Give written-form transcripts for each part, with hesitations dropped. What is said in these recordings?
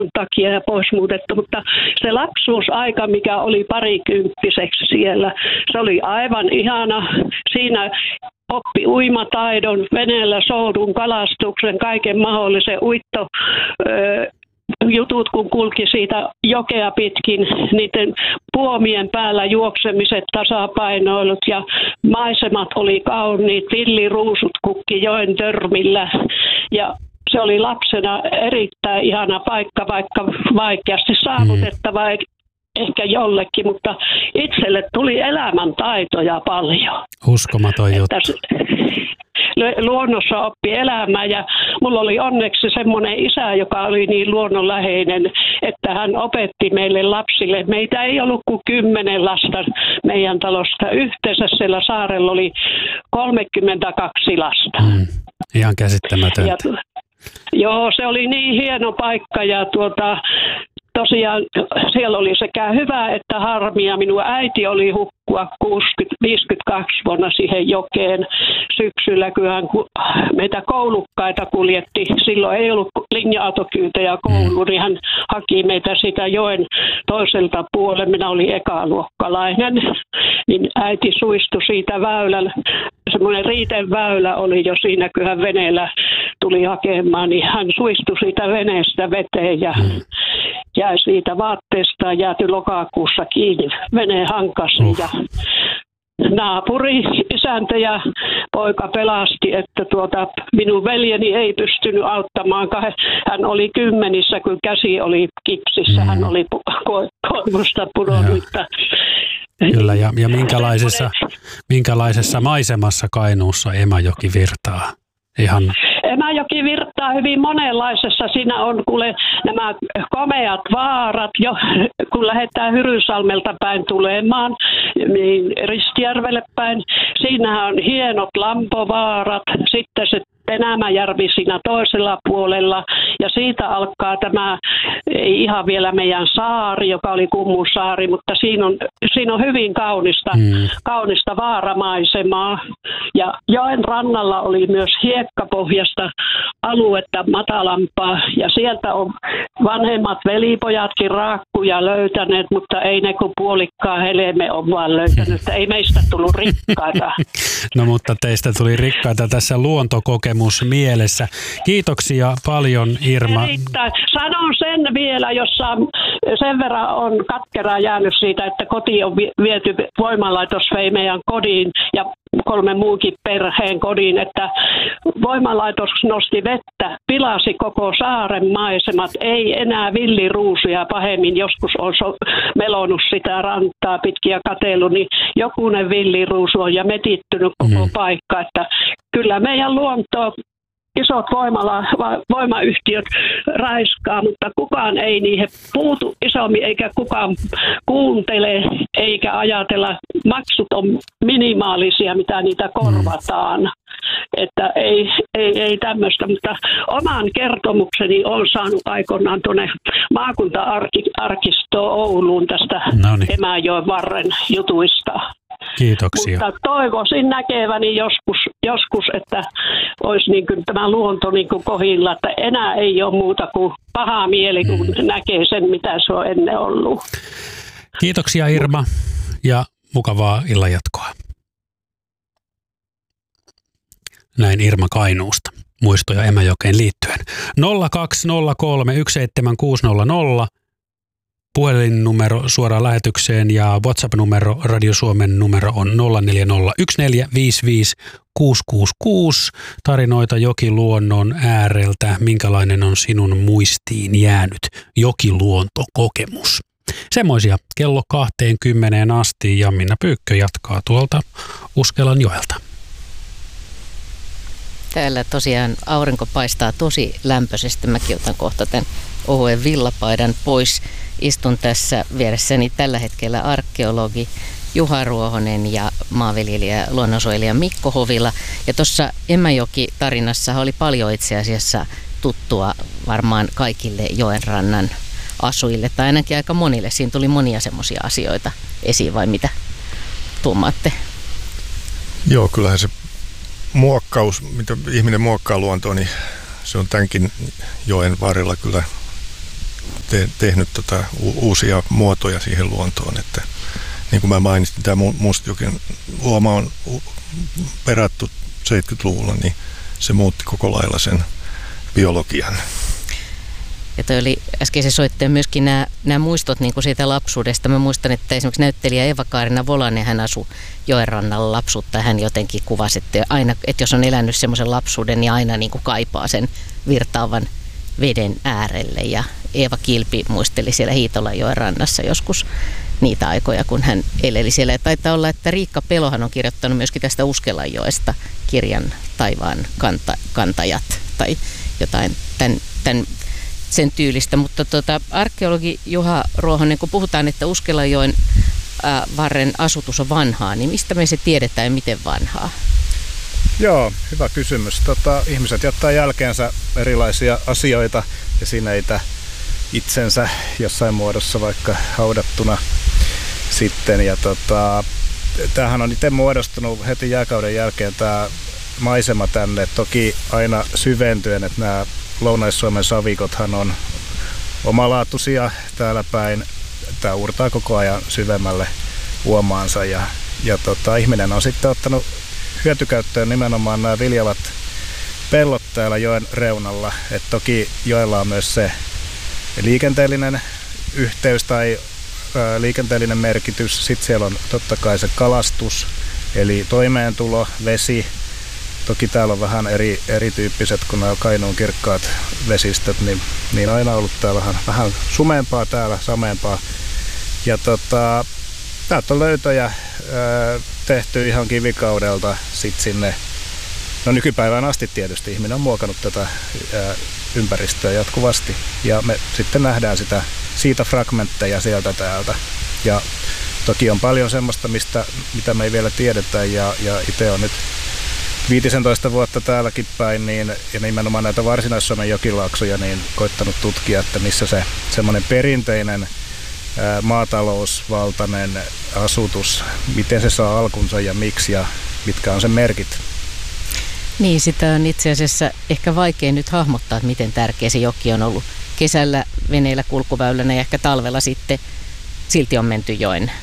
takia ja pois muutettu, mutta se lapsuusaika, mikä oli parikymppiseksi siellä, se oli aivan ihana. Siinä oppi uimataidon, veneellä soudun, kalastuksen, kaiken mahdollisen jutut, kun kulki siitä jokea pitkin, niiden puomien päällä juoksemiset, tasapainoilut ja maisemat oli kauniit, villiruusut kukki joen törmillä ja se oli lapsena erittäin ihana paikka, vaikka vaikeasti saavutettava ehkä jollekin, mutta itselle tuli elämäntaitoja paljon. Uskomaton juttu. Luonnossa oppi elämää ja mulla oli onneksi semmoinen isä, joka oli niin luonnonläheinen, että hän opetti meille lapsille. Meitä ei ollut kuin 10 lasta meidän talosta. Yhteensä siellä saarella oli 32 lasta. Ihan käsittämätöntä. Joo, se oli niin hieno paikka ja tosiaan siellä oli sekä hyvä että harmia. Minun äiti oli hukkua 52 vuonna siihen jokeen syksyllä, kun meitä koulukkaita kuljetti. Silloin ei ollut linja-autokyytejä kouluun, niin hän haki meitä sitä joen toiselta puolelle. Minä olin ekaluokkalainen, niin äiti suistui siitä väylällä. Semmoinen Riiten väylä oli jo siinä, kun hän veneellä tuli hakemaan, niin hän suistui siitä veneestä veteen ja jäi siitä vaatteesta jääty lokakuussa kiinni veneen hankasi ja naapuri, isäntä ja poika pelasti, että minun veljeni ei pystynyt auttamaan. Hän oli 10, kun käsi oli kipsissä, hän oli koivusta pudonnut. Kyllä, ja minkälaisessa maisemassa Kainuussa Emäjoki virtaa? Emäjoki virtaa hyvin monenlaisessa. Siinä on kuule nämä komeat vaarat, kun lähdetään Hyrynsalmelta päin tulemaan, niin Ristijärvelle päin. Siinähän on hienot lampovaarat, sitten se Tenämäjärvi siinä toisella puolella ja siitä alkaa tämä, ei ihan vielä meidän saari, joka oli Kummusaari, mutta siinä on hyvin kaunista vaaramaisemaa ja joen rannalla oli myös hiekkapohjasta aluetta matalampaa ja sieltä on vanhemmat velipojatkin raakkuja löytäneet, mutta ei ne kuin puolikkaan helme on vaan löytänyt, että ei meistä tullut rikkaita. No mutta teistä tuli rikkaita tässä luontokokemus mielessä. Kiitoksia paljon, Irma. Erittäin. Sanon sen vielä, jossa sen verran on katkeraa jäänyt siitä, että koti on viety, voimalaitos vei meidän kodin ja 3 muukin perheen kodin, että voimalaitos nosti vettä, pilasi koko saaren maisemat, ei enää villiruusuja pahemmin, joskus on melonut sitä rantaa pitkin ja katsellut, niin jokunen villiruusu on ja metittynyt koko paikka, että kyllä meidän luontoa isot voimayhtiöt raiskaa, mutta kukaan ei niihin puutu isommin eikä kukaan kuuntele eikä ajatella. Maksut on minimaalisia, mitä niitä korvataan. Että ei tämmöistä, mutta oman kertomukseni on saanut aikoinaan tuonne maakunta-arkistoon Ouluun tästä Emäjoen varren jutuista. Kiitoksia. Mutta toivoisin näkeväni joskus, että olisi niin kuin tämä luonto niin kuin kohdilla, että enää ei ole muuta kuin paha mieli, kun näkee sen, mitä se on ennen ollut. Kiitoksia, Irma, ja mukavaa illanjatkoa. Näin Irma Kainuusta. Muistoja Emäjokeen liittyen. 0203 17600. Puhelinnumero suoraan lähetykseen ja WhatsApp-numero, Radio Suomen numero on 0401455666. Tarinoita jokiluonnon ääreltä. Minkälainen on sinun muistiin jäänyt jokiluontokokemus? Semmoisia kello 20 asti ja Minna Pyykkö jatkaa tuolta Uskelanjoelta. Täällä tosiaan aurinko paistaa tosi lämpöisesti. Mäkin otan kohta tämän ohuen villapaidan pois. Istun tässä vieressäni tällä hetkellä arkeologi Juha Ruohonen ja maanviljelijä luonnonsuojelija Mikko Hovila. Ja tuossa Emäjoki-tarinassa oli paljon itse asiassa tuttua varmaan kaikille joenrannan asujille, tai ainakin aika monille. Siinä tuli monia semmoisia asioita esiin, vai mitä tuumaatte? Joo, kyllähän se muokkaus, mitä ihminen muokkaa luontoa, niin se on tämänkin joen varrella kyllä tehnyt uusia muotoja siihen luontoon. Että, niin kuin mä mainitsin, tämä Mustajoen uoma on perattu 70-luvulla, niin se muutti koko lailla sen biologian. Ja toi oli äskeisen soittajan myöskin nämä muistot niin kuin siitä lapsuudesta. Mä muistan, että esimerkiksi näyttelijä Eva-Kaarina Volanen, hän asui joenrannalla lapsuutta. Hän jotenkin kuvasi, että aina, että jos on elänyt semmoisen lapsuuden, niin aina niin kuin kaipaa sen virtaavan veden äärelle. Ja Eeva Kilpi muisteli siellä Hiitolan joenrannassa joskus niitä aikoja, kun hän eleli siellä. Ja taitaa olla, että Riikka Pelohan on kirjoittanut myöskin tästä Uskelanjoesta kirjan Taivaan kantajat tai jotain tämän sen tyylistä, mutta arkeologi Juha Ruohonen, kun puhutaan, että Uskelanjoen varren asutus on vanhaa, niin mistä me se tiedetään ja miten vanhaa? Joo, hyvä kysymys. Ihmiset jättää jälkeensä erilaisia asioita, esineitä itsensä jossain muodossa vaikka haudattuna sitten. Ja tämähän on itse muodostunut heti jääkauden jälkeen tämä maisema tänne, toki aina syventyen, että nämä Lounais-Suomen savikothan on omalaatuisia täällä päin. Tämä uurtaa koko ajan syvemmälle uomaansa ja ihminen on sitten ottanut hyötykäyttöön nimenomaan nämä viljavat pellot täällä joen reunalla. Et toki joella on myös se liikenteellinen yhteys tai liikenteellinen merkitys. Sitten siellä on totta kai se kalastus, eli toimeentulo, vesi. Toki täällä on vähän erityyppiset kuin nämä Kainuun kirkkaat vesistöt, niin aina ollut täällä vähän sumeampaa täällä, sameampaa. Ja täältä on löytöjä tehty ihan kivikaudelta sit sinne. No nykypäivään asti tietysti ihminen on muokannut tätä ympäristöä jatkuvasti. Ja me sitten nähdään siitä fragmentteja sieltä täältä. Ja toki on paljon semmoista, mitä me ei vielä tiedetä ja itse on nyt 15 vuotta täälläkin päin, ja nimenomaan näitä Varsinais-Suomen jokilaaksoja niin koittanut tutkia, että missä se semmoinen perinteinen maatalousvaltainen asutus, miten se saa alkunsa ja miksi ja mitkä on sen merkit. Niin, sitä on itse asiassa ehkä vaikea nyt hahmottaa, että miten tärkeä se joki on ollut kesällä veneillä kulkuväylänä ja ehkä talvella sitten silti on menty joen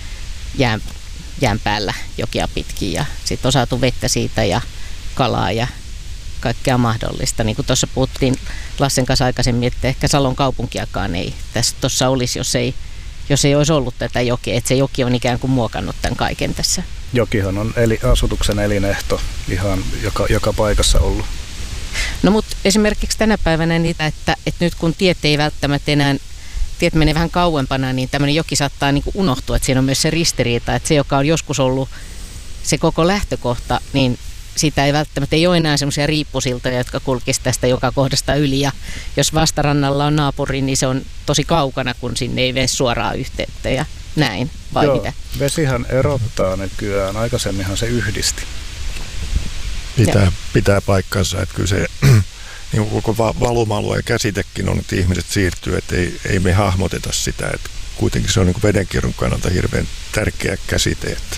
jään päällä jokia pitkin ja sitten on saatu vettä siitä ja kalaa ja kaikkea mahdollista. Niin kuin tuossa puhuttiin Lassen kanssa aikaisemmin, että ehkä Salon kaupunkiakaan ei tuossa olisi, jos ei olisi ollut tätä jokea. Että se joki on ikään kuin muokannut tämän kaiken tässä. Jokihan on asutuksen elinehto ihan joka paikassa ollut. No mutta esimerkiksi tänä päivänä niitä, että nyt kun tiet ei välttämättä enää, tiet menee vähän kauempana, niin tämmöinen joki saattaa niin kuin unohtua, että siinä on myös se ristiriita, että se, joka on joskus ollut se koko lähtökohta, niin sitä ei välttämättä ei ole enää semmoisia riippusiltoja, jotka kulkisi tästä joka kohdasta yli. Ja jos vastarannalla on naapuri, niin se on tosi kaukana, kun sinne ei mene suoraan yhteyttä ja näin, vai Joo, mitä? Vesihän erottaa nykyään, aikaisemminhan se yhdisti. Pitää paikkansa, että kyllä se niin koko valuma-alueen käsitekin on, että ihmiset siirtyy, että ei me hahmoteta sitä, että kuitenkin se on niin kuin vedenkierron kannalta hirveän tärkeä käsite. Että.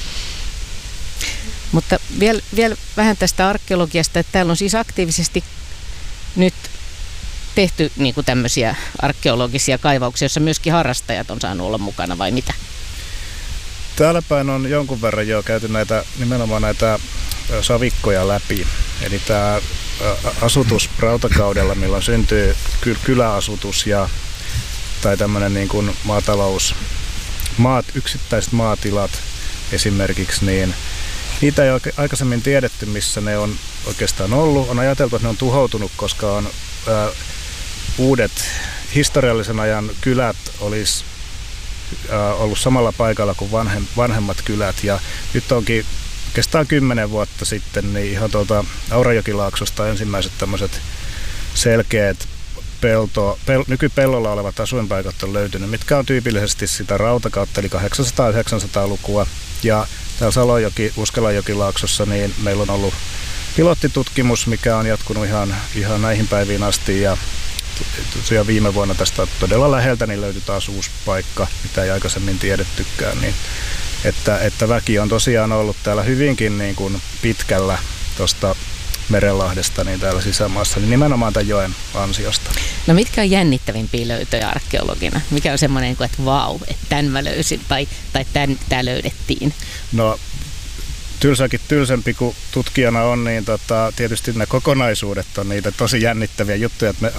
Mutta vielä vähän tästä arkeologiasta, että täällä on siis aktiivisesti nyt tehty niin kuin tämmöisiä arkeologisia kaivauksia, joissa myöskin harrastajat on saanut olla mukana, vai mitä? Täällä päin on jonkun verran jo käyty nimenomaan näitä savikkoja läpi. Eli tämä asutus rautakaudella, milloin syntyy kyläasutus tai tämmöinen niin kuin yksittäiset maatilat esimerkiksi, niin niitä ei aikaisemmin tiedetty, missä ne on oikeastaan ollut. On ajateltu, että ne on tuhoutunut, koska on uudet historiallisen ajan kylät olisi ollut samalla paikalla kuin vanhemmat kylät. Ja nyt onkin oikeastaan 10 vuotta sitten niin ihan tuolta Aurajokilaaksosta ensimmäiset tämmöiset selkeät nykypellolla olevat asuinpaikat on löytynyt, mitkä on tyypillisesti sitä rautakautta, eli 800-900-lukua. Ja täällä Uskelanjokilaaksossa niin meillä on ollut pilottitutkimus, mikä on jatkunut ihan näihin päiviin asti. Ja tosiaan viime vuonna tästä todella läheltä niin löytyi taas uusi paikka, mitä ei aikaisemmin tiedettykään. Niin että väki on tosiaan ollut täällä hyvinkin niin kuin pitkällä tuosta Merenlahdesta niin täällä sisämaassa, niin nimenomaan tämän joen ansiosta. No mitkä on jännittävimpiä löytöjä arkeologina? Mikä on semmoinen, että vau, että tämän mä löysin tai tämä löydettiin? No tylsäkin tylsempi kuin tutkijana on, niin tietysti ne kokonaisuudet on niitä tosi jännittäviä juttuja, että me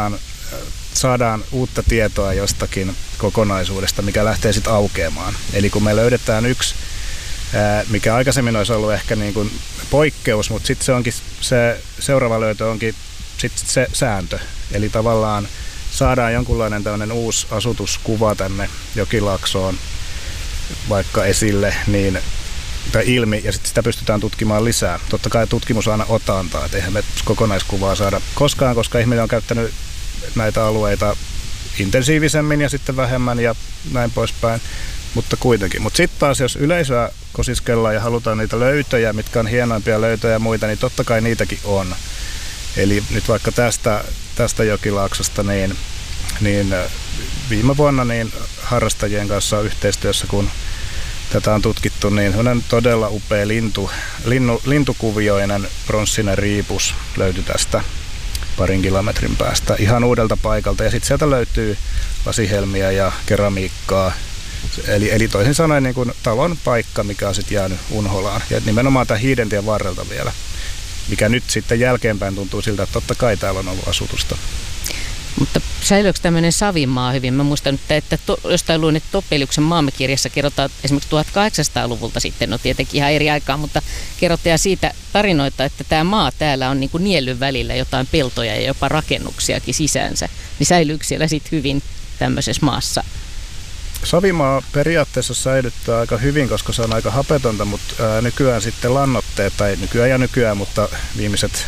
saadaan uutta tietoa jostakin kokonaisuudesta, mikä lähtee sitten aukeamaan. Eli kun me löydetään yksi, mikä aikaisemmin olisi ollut ehkä niin kuin poikkeus, mutta sitten se seuraava löytö onkin sitten se sääntö. Eli tavallaan saadaan jonkunlainen tämmöinen uusi asutuskuva tänne Jokilaaksoon vaikka esille, tai ilmi, ja sitten sitä pystytään tutkimaan lisää. Totta kai tutkimus aina otantaa, että eihän me kokonaiskuvaa saada koskaan, koska ihminen on käyttänyt näitä alueita intensiivisemmin ja sitten vähemmän ja näin poispäin, mutta kuitenkin. Mutta sitten taas, jos yleisöä kosiskellaan ja halutaan niitä löytöjä, mitkä on hienoimpia löytöjä ja muita, niin totta kai niitäkin on. Eli nyt vaikka tästä Jokilaaksosta, niin viime vuonna niin harrastajien kanssa yhteistyössä, kun tätä on tutkittu, niin todella upea lintukuvioinen pronssinen riipus löytyi tästä 2 kilometrin päästä ihan uudelta paikalta. Ja sitten sieltä löytyy lasihelmiä ja keramiikkaa. Eli toisin sanoen niin kuin talon paikka, mikä on sitten jäänyt unholaan. Ja nimenomaan tämän Hiidentien varrelta vielä, mikä nyt sitten jälkeenpäin tuntuu siltä, että totta kai täällä on ollut asutusta. Mutta säilyykö tämmöinen Savimaa hyvin? Mä muistan, että jostain luin, että Topeliuksen Maamme-kirjassa kerrotaan esimerkiksi 1800-luvulta sitten, no tietenkin ihan eri aikaa, mutta kerrotaan siitä tarinoita, että tämä maa täällä on niin kuin niellyn välillä jotain peltoja ja jopa rakennuksiakin sisänsä. Niin säilyykö siellä sitten hyvin tämmöisessä maassa? Savimaa periaatteessa säilyttää aika hyvin, koska se on aika hapetonta, mutta nykyään sitten lannoitteet, tai nykyään, mutta viimeiset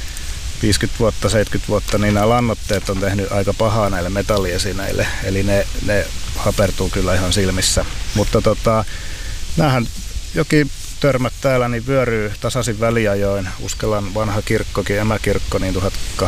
50 vuotta, 70 vuotta, niin nämä lannoitteet on tehnyt aika pahaa näille metalliesineille, eli ne hapertuu kyllä ihan silmissä. Mutta näähän jokitörmät täällä niin vyöryy tasaisin väliajoin. Uskelan vanha kirkkokin, emäkirkko, niin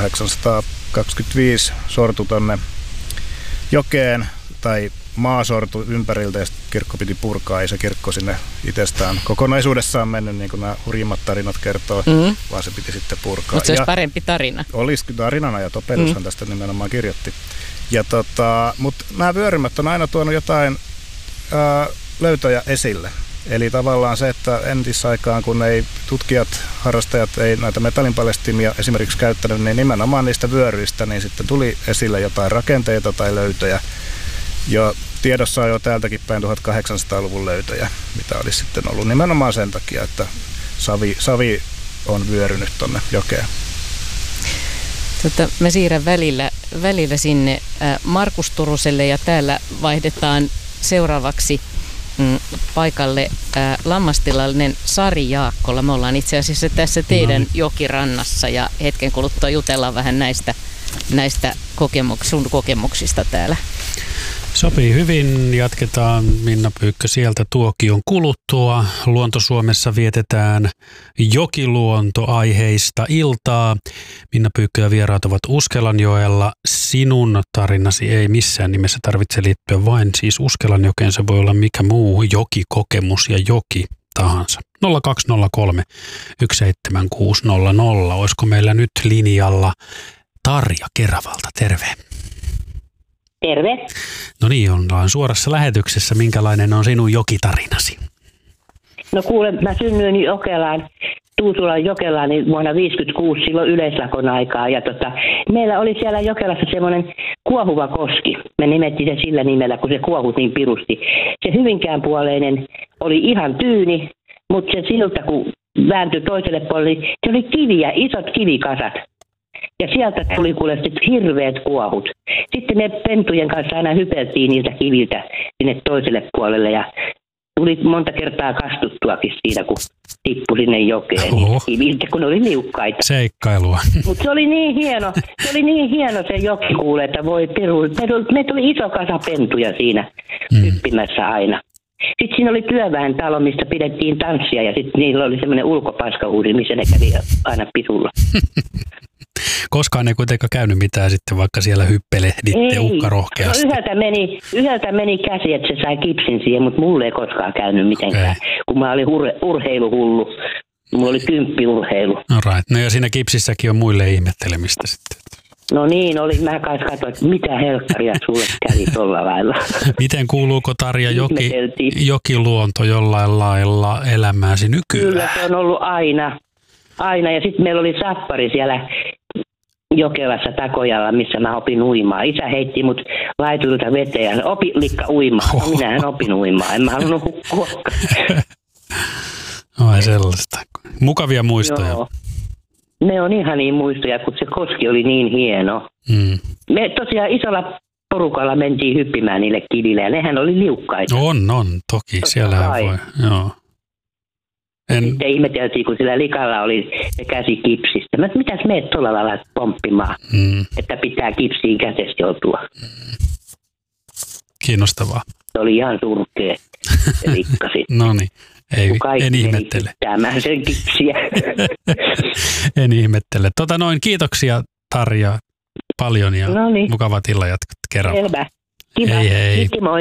1825 sortui tonne jokeen, tai maa sortui ympäriltä ja kirkko piti purkaa. Ei se kirkko sinne itsestään kokonaisuudessaan mennyt, niin kuin nämä hurjimmat tarinat kertoo, vaan se piti sitten purkaa. Mutta se olisi parempi tarina. Olisi tarinana, ja Topeliushan tästä nimenomaan kirjoitti. Mutta nämä vyörymät on aina tuonut jotain löytöjä esille. Eli tavallaan se, että entisaikaan, kun ei tutkijat, harrastajat ei näitä metallinpaljastimia esimerkiksi käyttänyt, niin nimenomaan niistä vyöryistä niin sitten tuli esille jotain rakenteita tai löytöjä. Jo tiedossa on jo täältäkin päin 1800-luvun löytöjä, mitä olisi sitten ollut nimenomaan sen takia, että savi on vyörynyt tuonne jokeen. Mä siirrän välillä sinne Markus Turuselle ja täällä vaihdetaan seuraavaksi paikalle lammastilallinen Sari Jaakkola. Me ollaan itse asiassa tässä teidän jokirannassa ja hetken kuluttua jutellaan vähän näistä sun kokemuksista täällä. Sopii hyvin. Jatketaan Minna Pyykkö sieltä tuokion kuluttua. Luonto-Suomessa vietetään jokiluontoaiheista iltaa. Minna Pyykkö ja vieraat ovat Uskelanjoella. Sinun tarinasi ei missään nimessä tarvitse liittyä vain siis Uskelanjokeen. Se voi olla mikä muu jokikokemus ja joki tahansa. 0203 17600. Olisiko meillä nyt linjalla Tarja Keravalta? Terve. Terve. No niin, ollaan suorassa lähetyksessä. Minkälainen on sinun jokitarinasi? No kuule, mä synnyin Tuusulan Jokelaan niin vuonna 1956 silloin yleislakon aikaa. Ja meillä oli siellä Jokelassa semmoinen kuohuva koski. Me nimettiin se sillä nimellä, kun se kuohut niin pirusti. Se Hyvinkään puoleinen oli ihan tyyni, mutta se silta kun vääntyi toiselle puolelle, se oli kiviä, isot kivikasat. Ja sieltä tuli kuule hirveät kuohut. Sitten me pentujen kanssa aina hypeltiin niiltä kiviltä sinne toiselle puolelle ja tuli monta kertaa kastuttuakin siinä, kun tippui sinne jokeen kiviltä, kun oli liukkaita. Seikkailua. Mutta se oli niin hieno se joki kuule, että voi piru. Meitä oli iso kasa pentuja siinä hyppimässä aina. Sitten siinä oli työväen talo, mistä pidettiin tanssia ja sitten niillä oli semmoinen ulkopaskahuuri, missä ne kävi aina pisulla. Koskaan ei kuitenkaan käynyt mitään sitten, vaikka siellä hyppelehditte ukkarohkeasti. No yhdeltä meni käsi, että se sai kipsin siihen, mutta mulle ei koskaan käynyt mitenkään, kun mä olin urheiluhullu. Mulla oli 10 urheilu. No right. No ja siinä kipsissäkin on muille ihmettelemistä sitten. No niin, mä kai katsoin, että mitä helkkaria sulle kävi tuolla lailla. Miten kuuluuko Tarja jokiluonto jollain lailla elämääsi nykyään? Kyllä se on ollut aina. Ja sitten meillä oli sappari siellä Jokelassa Takojalla, missä mä opin uimaan. Isä heitti mut laiturilta veteen ja opi Likka uimaan. No, minähän opin uimaan, en mä halunnut hukkua. Ai sellaista. Mukavia muistoja. Joo. Ne on ihan niin muistoja, kun se koski oli niin hieno. Me tosiaan isolla porukalla mentiin hyppimään niille kiville ja nehän oli liukkaita. On, toki. Siellä voi. Joo. Sitten ihmeteltiin, kun sillä Likalla oli se käsi kipsistä. Mitäs meet tuolla lailla pomppimaan, että pitää kipsiin käsessä joutua. Kiinnostavaa. Se oli ihan surkea se Likka sitten. No niin, en ihmettele. Kaikki sen kipsiä. En ihmettele. Kiitoksia Tarja paljon ja mukavat illanjatkat kerran. Selvä. Kiva. Hei. Kiitos, moi.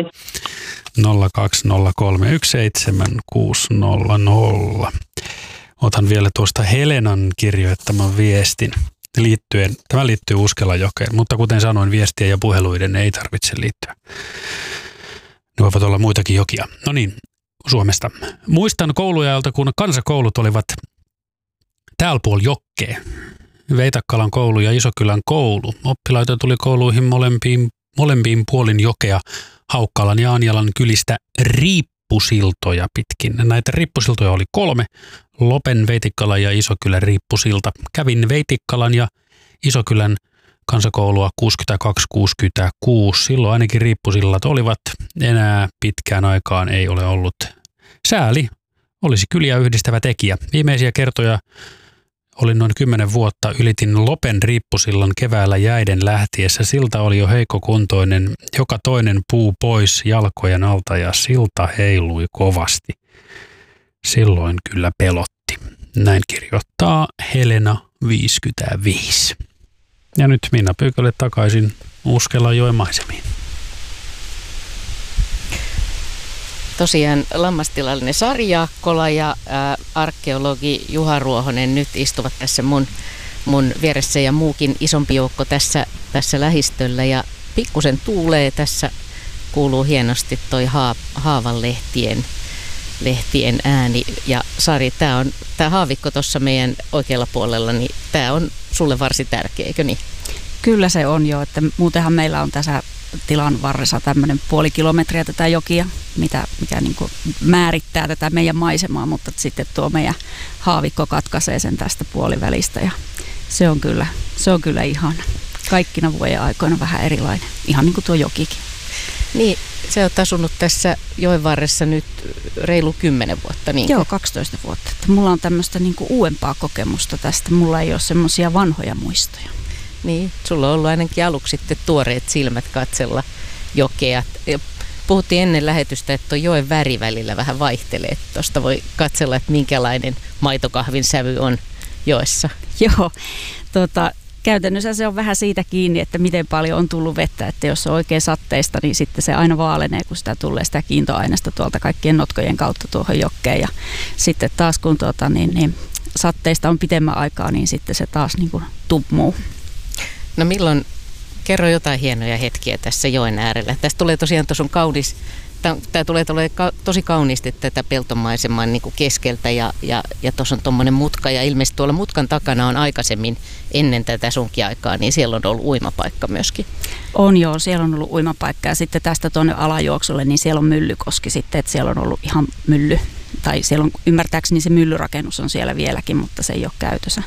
020317600. Otan vielä tuosta Helenan kirjoittaman viestin liittyen. Tämä liittyy Uskelanjokeen, mutta kuten sanoin, viestiä ja puheluiden ei tarvitse liittyä. Ne voivat olla muitakin jokia. No niin, Suomesta. Muistan kouluajalta, kun kansakoulut olivat täällä puolella jokkeen. Veitakkalan koulu ja Isokylän koulu. Oppilaita tuli kouluihin molempiin puolin jokea Haukkalan ja Anjalan kylistä riippusiltoja pitkin. Näitä riippusiltoja oli 3. Lopen, Veitikkalan ja Isokylän riippusilta. Kävin Veitikkalan ja Isokylän kansakoulua 62-66. Silloin ainakin riippusillat olivat. Enää pitkään aikaan ei ole ollut. Sääli olisi kyliä yhdistävä tekijä. Viimeisiä kertoja olin noin 10 vuotta, ylitin Lopen riippusillan keväällä jäiden lähtiessä. Silta oli jo heikkokuntoinen, joka toinen puu pois jalkojen alta ja silta heilui kovasti. Silloin kyllä pelotti. Näin kirjoittaa Helena 55. Ja nyt Minna Pyykölle takaisin Uskelanjoen maisemiin. Tosiaan lammastilallinen Sari Jaakkola ja arkeologi Juha Ruohonen nyt istuvat tässä mun vieressä ja muukin isompi joukko tässä lähistöllä. Ja pikkusen tuulee tässä, kuuluu hienosti toi haavan lehtien ääni. Ja Sari, tämä haavikko tuossa meidän oikealla puolella, niin tämä on sulle varsin tärkeä, eikö niin? Kyllä se on jo, että muutenhan meillä on tässä tilan varressa tämmöinen 0,5 kilometriä tätä jokia, mikä niin kuin määrittää tätä meidän maisemaa, mutta sitten tuo meidän haavikko katkaisee sen tästä puolivälistä ja se on kyllä ihana. Kaikkina vuoden aikoina vähän erilainen, ihan niin kuin tuo jokikin. Niin, sä oot asunut tässä joen varressa nyt reilu 10 vuotta, niin? Joo, 12 vuotta. Että mulla on tämmöistä niin kuin uudempaa kokemusta tästä, mulla ei ole semmoisia vanhoja muistoja. Niin, sulla on ollut ainakin aluksi sitten tuoreet silmät katsella jokea. Puhuttiin ennen lähetystä, että tuo joen väri välillä vähän vaihtelee. Tuosta voi katsella, että minkälainen maitokahvin sävy on joessa. Joo, käytännössä se on vähän siitä kiinni, että miten paljon on tullut vettä. Että jos on oikein satteista, niin sitten se aina vaalenee, kun sitä tulee sitä kiintoainesta tuolta kaikkien notkojen kautta tuohon jokkeen. Ja sitten taas kun satteista on pitemmän aikaa, niin sitten se taas niin kuin tummuu. No milloin, kerro jotain hienoja hetkiä tässä joen äärellä. Tästä tulee tosiaan kaunis, tämä tulee tosi kauniisti tätä peltomaiseman niin kuin keskeltä ja tuossa on tuommoinen mutka ja ilmeisesti tuolla mutkan takana on aikaisemmin ennen tätä sunkin aikaa, niin siellä on ollut uimapaikka myöskin. On joo, siellä on ollut uimapaikka ja sitten tästä tuonne alajuoksulle, niin siellä on Myllykoski sitten, että siellä on ollut ihan mylly. Tai siellä on, ymmärtääkseni se myllyrakennus on siellä vieläkin, mutta se ei ole käytössä.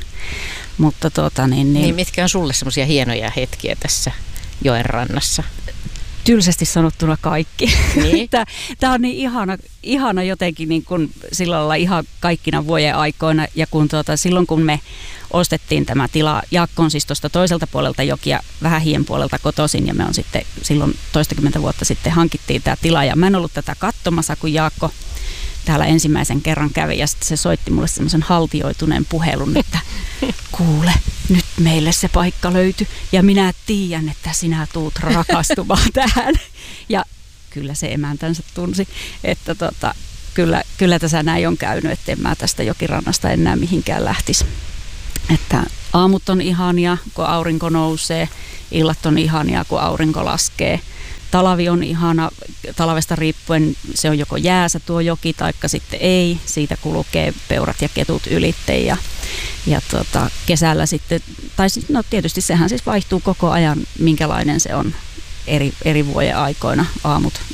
Mutta niin mitkä on sulle semmoisia hienoja hetkiä tässä joen rannassa? Tylsästi sanottuna kaikki. Niin? Tämä on niin ihana jotenkin niin kuin sillä lailla ihan kaikkina vuoden aikoina. Ja silloin kun me ostettiin tämä tila, Jaakko on siis tuosta toiselta puolelta jokia, vähän hien puolelta kotoisin. Ja me on sitten silloin 20 vuotta sitten hankittiin tämä tila. Ja mä en ollut tätä katsomassa, kun Jaakko täällä ensimmäisen kerran kävi ja sitten se soitti mulle semmoisen haltioituneen puhelun, että kuule, nyt meille se paikka löytyi ja minä tiedän, että sinä tuut rakastumaan tähän. Ja kyllä se emäntänsä tunsi, että kyllä tässä näin on käynyt, että en mä tästä jokirannasta enää mihinkään lähtisi. Että aamut on ihania, kun aurinko nousee, illat on ihania, kun aurinko laskee. Talvi on ihana, talvesta riippuen se on joko jäässä tuo joki taikka sitten ei. Siitä kulkee peurat ja ketut ylitte ja kesällä sitten, tai no tietysti sehän siis vaihtuu koko ajan, minkälainen se on eri vuoden aikoina